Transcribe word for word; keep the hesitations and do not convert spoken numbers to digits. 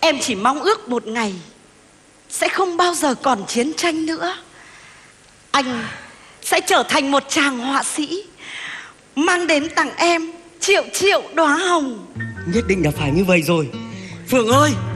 Em chỉ mong ước một ngày sẽ không bao giờ còn chiến tranh nữa. Anh sẽ trở thành một chàng họa sĩ, mang đến tặng em triệu triệu đóa hồng. Nhất định là phải như vậy rồi. Phượng ơi,